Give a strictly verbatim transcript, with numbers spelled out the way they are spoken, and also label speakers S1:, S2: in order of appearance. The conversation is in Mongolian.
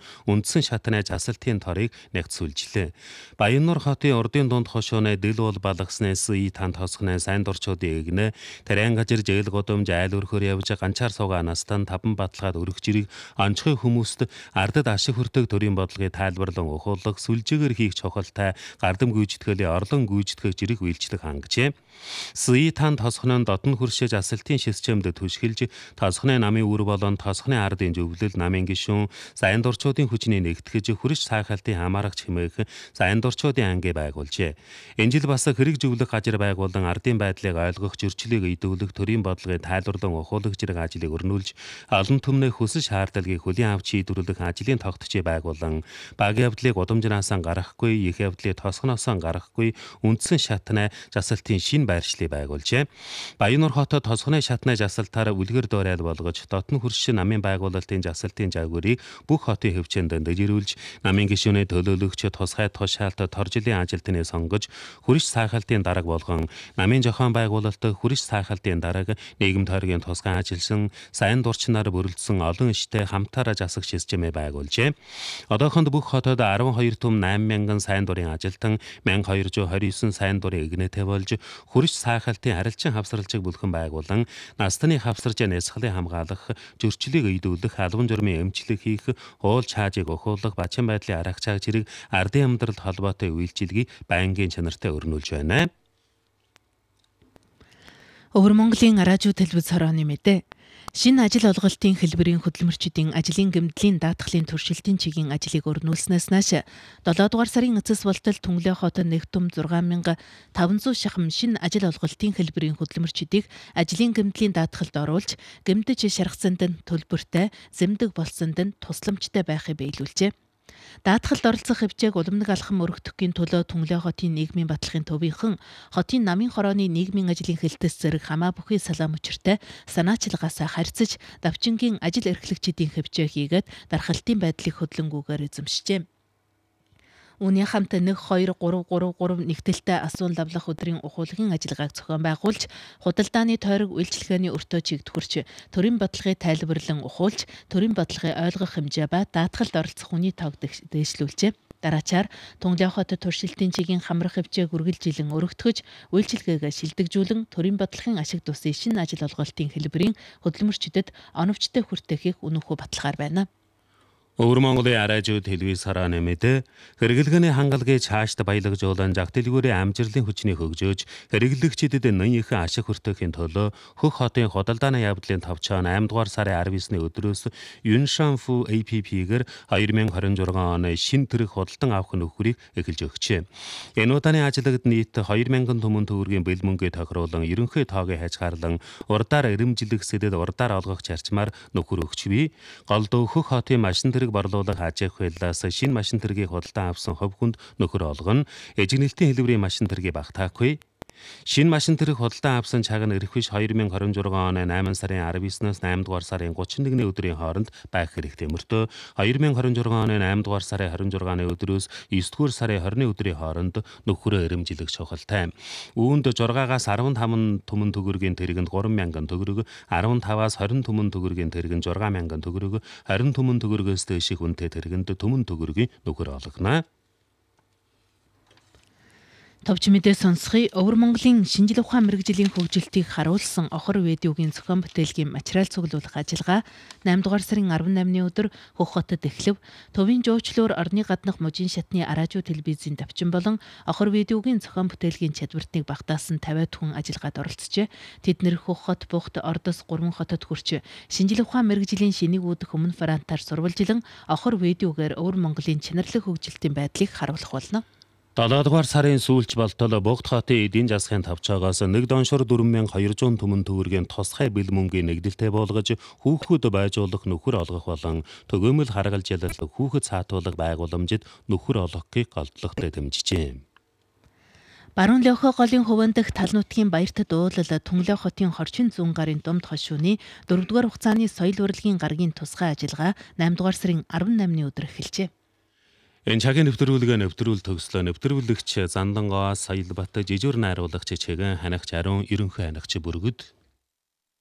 S1: үндсэн шатны засалтын торыг нэгтсүүлжлээ. Баяннуур хотын урдын дунд хошууны дэл бол балгасны СИ танд хосхны сайн дурчуудын эгнэ тарайн гажир жээл годомж айл өрхөр явж ганчаар суугаа настан табан баталгаад өрөх жирийг онцгой хүмүүст ардад ашиг хүртэг төрийн бодлогыг тайлбарлан ухуулах сүлжээгээр хийх чухалтай гардам гүйцэтгэлийн орлон гүйцэтгэх жирийг үйлчлэх хангажээ. СИ танд тосхнын дотн хөршиж асалтын системд түшгэлж тосхны намын үр болон тосхны ардын зөвлөл намын гишүүн сайн дурчуудын хүчний нэгтгэж хүрш сайхалтын хамаарах чимээх сайн дурчуудын анги байгуулжээ. Энэ жил бас хэрэг зөвлөх ажил байгуулан ардын байдлыг ойлгох зөрчлийг идэвхлэх төрийн бодлогыг тайлбарлан ухуулах зэрэг ажлыг өрнүүлж олон түмний хүсэл шаардлагыг хүлээн авч шийдвэрлэх ажлын тогтцыг байгуулан баг явдлыг удамжнаас гаргахгүй, их явдлыг тосгоноос гаргахгүй үндсэн шатны засалтын шинэ байршлыг байгуулжээ. Баяннуур хотод тосгоны шатны засалтаар үлгэр дуурайл болгож дотн хөрш намын байгуулалтын засалтын жаагүрийг бүх хотын хөвчөнд дэжирүүлж намын гишүүний төлөөлөгч тусгай тушаалт торжлын ажилтны сонгож хүрш сайхалтын дарга болгон намын зохион байгуулалт хүрш сайхалтын дарга нийгэм тойргийн тусгай ажилсан сайн дурчнаар бүрэлдсэн олон иштэй хамтаараа засах системээ байгуулжээ. Одоохонд бүх хотод арван хоёр түм найман мянган сайн дурын ажилтан мянга хоёр жүз хорин девять сайн дурын игнэтэй болж хүрш сайхалтын харилцан хавсралжиг бүлхэн байгуулан настаны хавсарж нэсхлийг хамгаалах, зөрчлийг идэвхлэх, албан журмын эмчлэг хийх, уул чаажийг ухуулах, бачин байдлын аргачлаг зэрэг ардын амьдралд холбоотой үйлчилгээг байнгын чанартай өрнүүлж байна.
S2: Өвөр Монголын радио телевиз хорооны мэдээ. Шинэ ажил олголтын хэлбэрийн хөдөлмөрчдийн ажлын гэмтлийн даатгалын туршилтын чигийн ажлыг өрнүүлснээс нааш долоо дугаар сарын эцэс болтол Түнглээ хотод нэг том зургаан мянга таван зуун шахам шинэ ажил олголтын хэлбэрийн хөдөлмөрчдийг ажлын гэмтлийн даатгалд оруулж гэмтэж шаргацсанд нь төлбөртэй, зэмдэг болсонд нь тусламжтай байхыг биелүүлжээ. Даатгалд оролцох хэмжээг уламнаг алхам өргөдөхийн төлөө Түнглээ хотын нийгмийн баталгын төвийнхэн хотын намын хорооны нийгмийн ажлын хэлтэс зэрэг хамаа бүхий салаам учиртай санаачилгаасаа харьцаж давчингийн ажил эрхлэгчдийн хэмжээ хийгээд дархалтын байдлыг хөдлөнгүүгээр эзэмшжээ. Үүний хамт нэг хоёр гурав гурав гурав нэгтэлтэй асуун лавлах өдрийн ухуулгын ажиллагааг зохион байгуулж, худалдааны тойрог үйлчилгээний өртөө чигтгүрч, төрийн бодлогыг тайлбарлан ухуулж, төрийн бодлогыг ойлгох хэмжээ ба даатгалд оролцох хүний тоог дээшлүүлжээ. Дараачаар Түнглээ хотод туршилтын чигийн хамрах хэмжээг үргэлжилэн өргөтгөж, үйлчилгээгээ шилдэгжүүлэн төрийн бодлогын ашиг тусын шинэ ажил олголтын хэлбэрийн хөдөлмөрчдөд оновчтой хүртэхийг өнөөхөө баталгаар байна.
S1: Өвөр Монголын радио телевиз хорооны мэдээ хэрэглэгээний хангалгыг цаашд баялагжуулан зах дэлгүүрийн амжилтын хүчнийг хөгжөөж хэрэглэгчдэд нэн их ашиг хүртэхийн төлөө Хөх хотын худалдааны явдлын товчоо eight дугаар сарын twelve-ны өдрөөс Юншанфу эй пи пи-гээр twenty twenty-six оны шинэ төрх худалдан авах нөхрийг эхэлж өгчээ. Энэ удааны ажиллагад нийт two thousand түмэн төгрөгийн бэл мөнгөийг тохируулан ерөнхий тоог хязгаарлан урдаар ирэмжлэх сэдэд урдаар олгох зарчмаар нөхөр өгч бий. Голдуу Хөх хотын машин тэрэг борлуулах ажих байлаас шинэ машин тэргийг худалдан авсан хувь хүнд нөхөр олгоно. Эжигнэлтийн хэлбэрийн машин тэргийг багтаахгүй. Шинэ машин тэрэг худалдан авсан цаг нь эрх биш twenty twenty-six оны eight сарын twelve-ноос eight дугаар сарын thirty-one-ны өдрийн хооронд байх хэрэгтэй мөртөө twenty twenty-six оны eight дугаар сарын twenty-six-ны өдрөөс nine дугаар сарын twenty-ны өдрийн хооронд нөхрөө эрэмжлэх чухалтай. Үүнд жургаагаас fifteen түмэн төгрөгийн тэргэнд three thousand төгрөг, fifteen-аас twenty түмэн төгрөгийн тэргэнд six thousand төгрөг, twenty түмэн төгрөгөөс дээших үнэтэй тэргэнд түмэн төгрөгийн нөхөр олгоно.
S2: Товч мэдээ сонсхий Өвөр Монголын шинжлэх ухаан мэргэжлийн хөгжилтийг харуулсан Охор видеогийн зохион бүтээлгийн материал цуглуулах ажиллагаа eight дугаар сарын eighteen-ны өдөр Хөх хотод эхлэв. Төвийн жуучлуур орны гаднах мужийн шатны радио телевизийн давчин болон Охор видеогийн зохион бүтээлгийн чадвартыг багтаасан fifty хүн ажиллагаад оролцжээ. Тэднэр Хөх хот, Бухт, Ордос, Гурван хотод хүрч шинжлэх ухаан мэргэжлийн шинийг үүдэх өмнө франтаар сурвалжилан Охор видеогээр Өвөр Монголын чанарлаг хөгжилтийн байдлыг харуулах болно.
S1: seven дугаар сарын сүүлч болтол Богд хотын эдийн засгийн тавчаагаас нэг доншор four thousand two hundred түмэн төгрөгийн тусгай бэл мөнгөний нэгдэлтэй болгож хүүхэд байжуулах нөхөр олгох болон төгөөмөл харгалж ялах хүүхэд цаатуулах байгууламжид нөхөр олгохыг голдлоготой дэмжижээ.
S2: Баруун Лохо голын хуван дахь тал нутгийн Баяртад уулал Түнглээ хотын хорчин зүүн гарын думд хошууны four дугаар хугацааны соёл урлагийн гарагийн тусгай ажиллагаа eight дугаар сарын eighteen-ны өдөр эхэлжээ.
S1: Энэ цагийн нэвтрүүлгээ нэвтрүүл төгслөө нэвтрүүлэгч Зандангоо Саялбат жижүүр найруулагч Чигэн ханагч Ариун ерөнхий ханагч Бүргэд